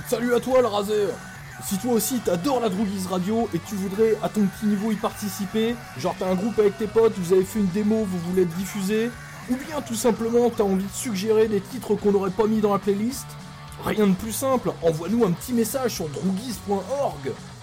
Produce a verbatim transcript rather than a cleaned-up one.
Salut à toi le raser. Si toi aussi t'adores la Drougise Radio et que tu voudrais à ton petit niveau y participer, genre t'as un groupe avec tes potes, vous avez fait une démo, vous voulez être diffusé, ou bien tout simplement t'as envie de suggérer des titres qu'on n'aurait pas mis dans la playlist, rien de plus simple, envoie-nous un petit message sur drougise point org.